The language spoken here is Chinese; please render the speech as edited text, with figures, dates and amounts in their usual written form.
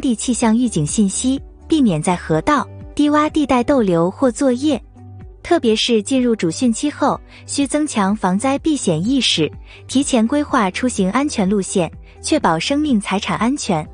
地气象预警信息，避免在河道、低洼地带逗留或作业。特别是进入主汛期后，需增强防灾避险意识，提前规划出行安全路线，确保生命财产安全。